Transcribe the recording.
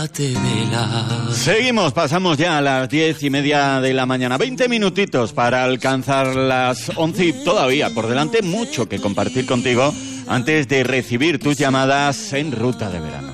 Seguimos, pasamos ya a las 10:30 de la mañana. 20 minutitos para alcanzar las 11 y todavía por delante mucho que compartir contigo antes de recibir tus llamadas en Ruta de Verano.